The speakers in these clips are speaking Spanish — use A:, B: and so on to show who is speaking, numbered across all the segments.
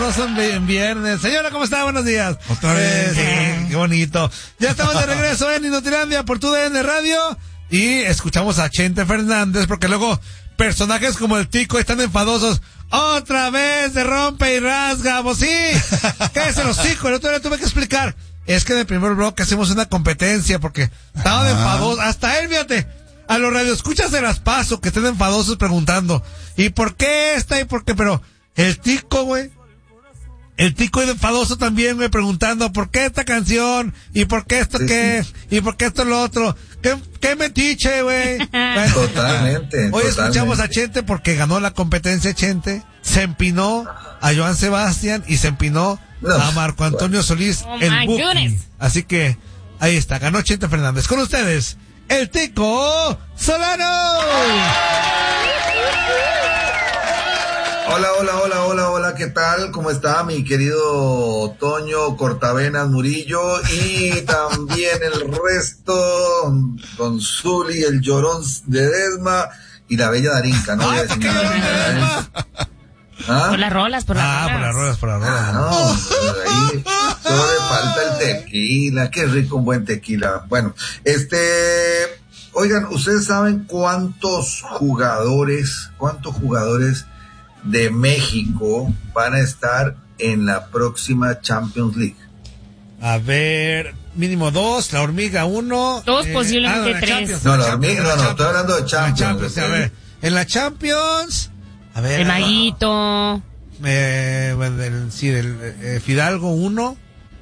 A: sabroso en viernes. Señora, ¿cómo está? Buenos días.
B: Otra vez.
A: Qué bonito. Ya estamos de regreso en Inutilandia por TUDN Radio y escuchamos a Chente Fernández porque luego personajes como el Tico están enfadosos. Otra vez de rompe y rasga, vos sí. Cállese los hijos, el otro día tuve que explicar. Es que en el primer bloque hacemos una competencia porque estaban enfadosos. Hasta él, fíjate. A los radioescuchas se las paso, que estén enfadosos preguntando, ¿y por qué esta? ¿Y por qué? Pero el Tico, güey, el Tico es enfadoso también, güey, preguntando, ¿por qué esta canción? ¿Y por qué esto qué? ¿Y por qué esto lo otro? ¿Qué metiche, güey? Bueno,
C: Totalmente.
A: Hoy escuchamos a Chente porque ganó la competencia Chente, se empinó a Joan Sebastián y se empinó a Marco Antonio Solís, el Buki. Así que, ahí está, ganó Chente Fernández. Con ustedes, el Tico Solano.
C: Hola, ¿qué tal? ¿Cómo está mi querido Toño Cortavenas Murillo? Y también el resto, Don Zuli, el llorón de Desma y la bella Darinka, ¿no?
A: Ay, ¿por qué llorón de Desma?
C: ¿Ah?
D: Por las rolas.
A: Por las rolas.
C: No, ahí solo le falta el tequila. Qué rico un buen tequila. Bueno, oigan, ¿ustedes saben cuántos jugadores de México van a estar en la próxima Champions League?
A: A ver, mínimo 2, la hormiga 1.
D: 2, posiblemente 3.
C: No, la hormiga, no, estoy hablando de Champions.
A: A ver, en la Champions, a ver.
D: El Maguito.
A: Fidalgo 1.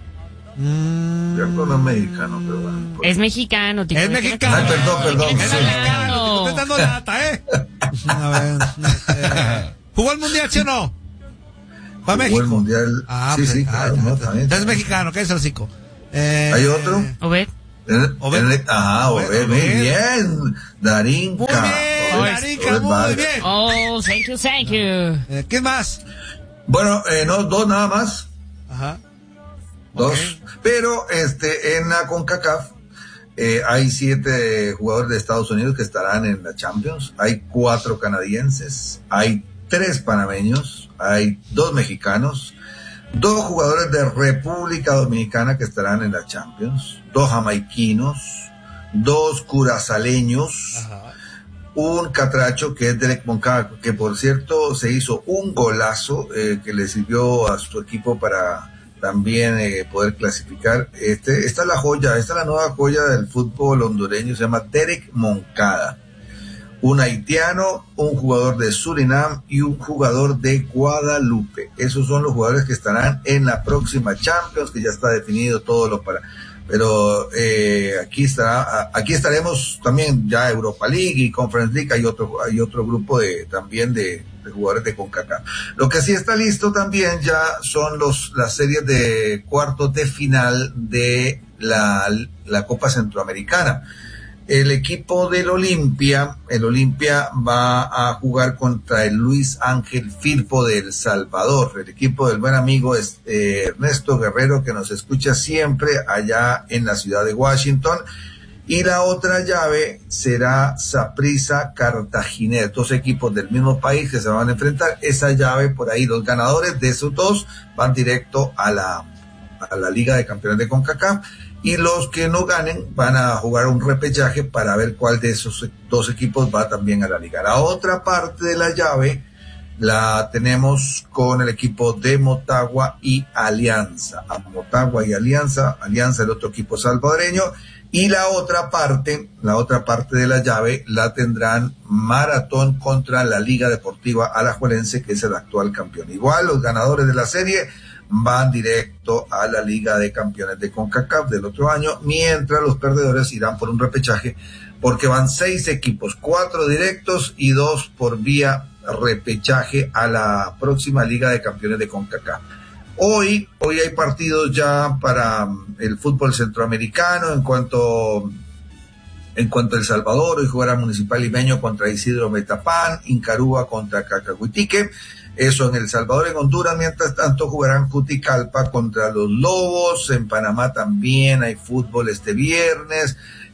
C: No es mexicano, pero bueno. Pues.
D: Es mexicano, tío.
A: Es mexicano.
C: Ay, perdón.
A: Es mexicano. Te estoy dando lata, ¿eh? A ver, ¿jugó el mundial, sí o no? ¿Va a México?
C: Jugó el mundial. Sí, claro, no, también.
A: Entonces es mexicano, ¿qué es el cico?
C: ¿Hay otro?
D: Obed.
C: Obed, muy bien. Darinka.
A: Muy bien.
D: Oh, thank you.
A: ¿Qué más?
C: Bueno, no, 2 nada más.
A: Ajá.
C: 2.
A: Okay.
C: Pero en la CONCACAF hay 7 jugadores de Estados Unidos que estarán en la Champions. Hay 4 canadienses, hay 3 panameños, hay 2 mexicanos, 2 jugadores de República Dominicana que estarán en la Champions, 2 jamaiquinos, 2 curazaleños.
A: Ajá.
C: Un catracho que es Derek Moncada, que por cierto se hizo un golazo que le sirvió a su equipo para también poder clasificar. Esta es la nueva joya del fútbol hondureño, se llama Derek Moncada. Un haitiano, un jugador de Surinam y un jugador de Guadalupe. Esos son los jugadores que estarán en la próxima Champions, que ya está definido todo lo para. Pero aquí estaremos también ya Europa League y Conference League. Hay otro grupo también de jugadores de CONCACAF. Lo que sí está listo también ya son las series de cuartos de final de la Copa Centroamericana. El equipo del Olimpia va a jugar contra el Luis Ángel Firpo de El Salvador, el equipo del buen amigo Ernesto Guerrero, que nos escucha siempre allá en la ciudad de Washington. Y la otra llave será Saprissa Cartaginés, 2 equipos del mismo país que se van a enfrentar. Esa llave, por ahí, los ganadores de esos 2 van directo a la Liga de Campeones de CONCACAF. Y los que no ganen van a jugar un repechaje para ver cuál de esos 2 equipos va también a la liga. La otra parte de la llave la tenemos con el equipo de Motagua y Alianza. A Motagua y Alianza el otro equipo salvadoreño. Y la otra parte de la llave la tendrán Maratón contra la Liga Deportiva Alajuelense, que es el actual campeón. Igual los ganadores de la serie van directo a la Liga de Campeones de CONCACAF del otro año, mientras los perdedores irán por un repechaje, porque van 6 equipos, 4 directos y 2 por vía repechaje a la próxima Liga de Campeones de CONCACAF. Hoy hay partidos ya para el fútbol centroamericano, en cuanto a El Salvador. Hoy jugará Municipal Limeño contra Isidro Metapán, Incarúa contra Cacahuitique. Eso en El Salvador. En Honduras, mientras tanto, jugarán Juticalpa contra los Lobos. En Panamá también hay fútbol este viernes.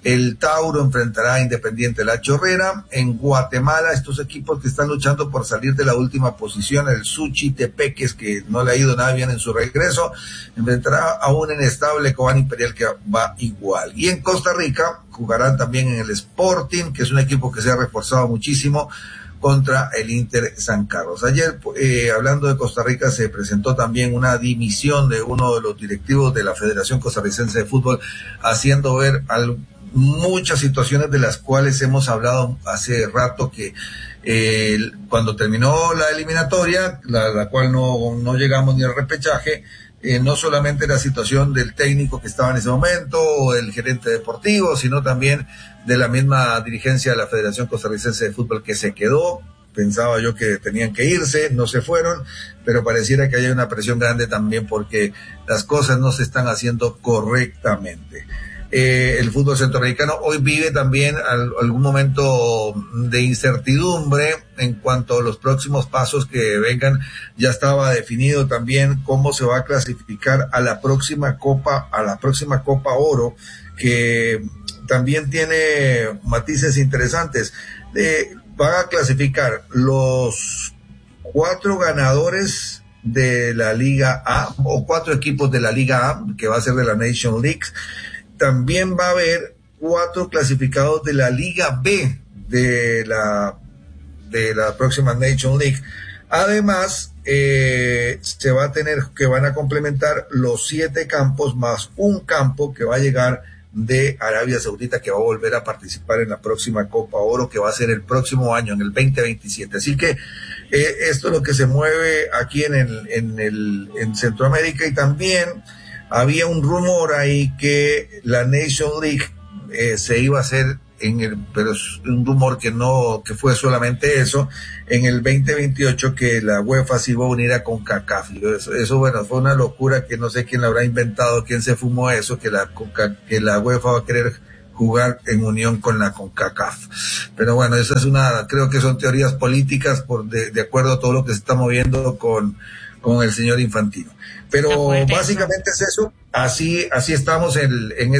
C: El Tauro enfrentará a Independiente La Chorrera. En Guatemala, estos equipos que están luchando por salir de la última posición, el Suchi Tepeques, que no le ha ido nada bien en su regreso, enfrentará a un inestable Cobán Imperial que va igual. Y en Costa Rica jugarán también en el Sporting, que es un equipo que se ha reforzado muchísimo, contra el Inter San Carlos. Ayer, hablando de Costa Rica, se presentó también una dimisión de uno de los directivos de la Federación Costarricense de Fútbol, haciendo ver muchas situaciones de las cuales hemos hablado hace rato, que cuando terminó la eliminatoria, la cual no llegamos ni al repechaje, no solamente la situación del técnico que estaba en ese momento, o el gerente deportivo, sino también de la misma dirigencia de la Federación Costarricense de Fútbol, que se quedó. Pensaba yo que tenían que irse, no se fueron, pero pareciera que hay una presión grande también porque las cosas no se están haciendo correctamente. El fútbol centroamericano hoy vive también algún momento de incertidumbre en cuanto a los próximos pasos que vengan. Ya estaba definido también cómo se va a clasificar a la próxima Copa Oro, que también tiene matices interesantes. Van a clasificar los 4 ganadores de la Liga A, o 4 equipos de la Liga A, que va a ser de la Nation League. También va a haber 4 clasificados de la Liga B de la próxima Nation League. Además, se va a tener que van a complementar los 7 campos más un campo que va a llegar de Arabia Saudita, que va a volver a participar en la próxima Copa Oro, que va a ser el próximo año, en el 2027. Así que esto es lo que se mueve aquí en Centroamérica. Y también había un rumor ahí que la Nation League se iba a hacer pero es un rumor que fue solamente eso, en el 2028, que la UEFA se iba a unir a CONCACAF. Eso bueno, fue una locura que no sé quién la habrá inventado, quién se fumó eso, que la UEFA va a querer jugar en unión con la CONCACAF. Pero bueno, eso es creo que son teorías políticas de acuerdo a todo lo que se está moviendo con el señor Infantino. Pero básicamente es eso. Así estamos en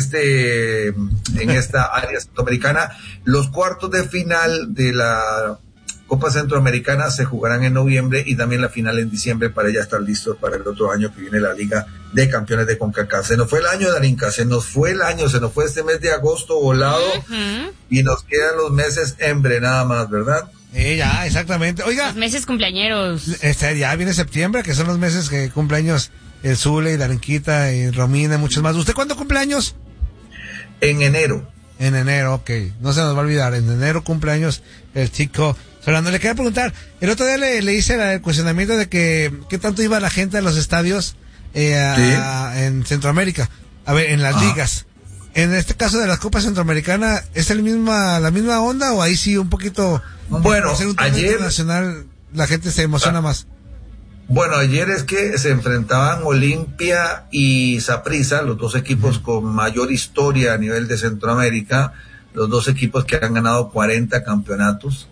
C: esta área centroamericana. Los cuartos de final de la Copa Centroamericana se jugarán en noviembre, y también la final en diciembre, para ya estar listos para el otro año que viene la Liga de Campeones de CONCACAF. Se nos fue el año, Darinka, se nos fue este mes de agosto volado, y nos quedan los meses nada más, ¿verdad?
A: Ya, exactamente. Oiga,
D: los meses cumpleañeros.
A: Ya viene septiembre, que son los meses que cumpleaños el Zule y Darinquita y Romina y muchos más. ¿Usted cuándo cumpleaños?
C: En enero.
A: En enero, ok. No se nos va a olvidar. En enero cumpleaños el chico Solano. Le quería preguntar, el otro día le hice el cuestionamiento de qué tanto iba la gente a los estadios en Centroamérica. A ver, en las ligas. En este caso de la Copa Centroamericana, ¿es la misma onda, o ahí sí un poquito?
C: Bueno,
A: por ser un torneo internacional la gente se emociona más.
C: Bueno, ayer es que se enfrentaban Olimpia y Saprissa, los dos equipos con mayor historia a nivel de Centroamérica, los dos equipos que han ganado 40 campeonatos.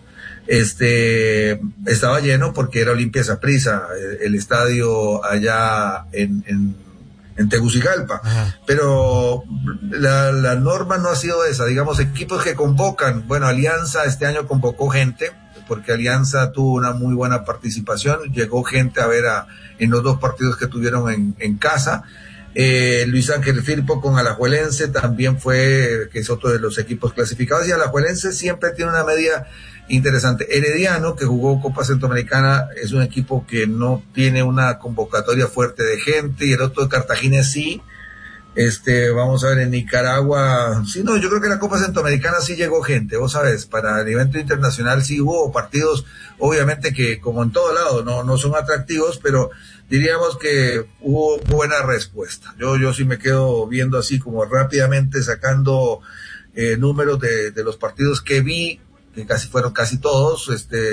C: Estaba lleno porque era Olimpia Saprissa, el estadio allá en Tegucigalpa. Ajá. Pero la norma no ha sido esa, digamos, equipos que convocan. Bueno, Alianza este año convocó gente, porque Alianza tuvo una muy buena participación, llegó gente a ver en los 2 partidos que tuvieron en casa. Luis Ángel Firpo con Alajuelense también que es otro de los equipos clasificados, y Alajuelense siempre tiene una media interesante. Herediano, que jugó Copa Centroamericana, es un equipo que no tiene una convocatoria fuerte de gente, y el otro de Cartagena sí. Vamos a ver, en Nicaragua, sí, no, yo creo que la Copa Centroamericana sí llegó gente, vos sabes, para el evento internacional sí hubo partidos, obviamente que como en todo lado no son atractivos, pero diríamos que hubo buena respuesta. Yo sí me quedo viendo así como rápidamente, sacando números de los partidos que vi, que fueron casi todos,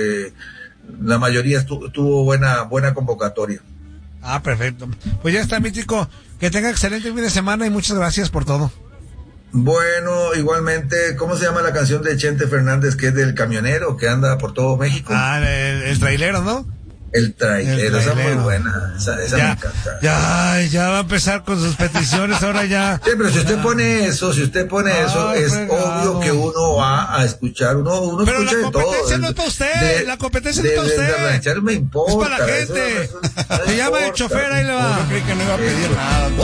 C: la mayoría tuvo buena convocatoria.
A: Ah, perfecto. Pues ya está, mi chico. Que tenga excelente fin de semana y muchas gracias por todo.
C: Bueno, igualmente, ¿cómo se llama la canción de Chente Fernández, que es del camionero que anda por todo México?
A: El trailero, ¿no?
C: El trailero, esa es muy buena, esa me encanta.
A: Ya va a empezar con sus peticiones, ahora ya.
C: Sí, pero si usted pone eso, es obvio que uno va a escuchar, uno
A: pero
C: escucha de todo.
A: Pero la competencia no es para usted, la competencia no es para usted.
C: Me importa.
A: Es para la gente. Se llama el chofer, ahí le va.
B: Yo creí que no iba a pedir nada.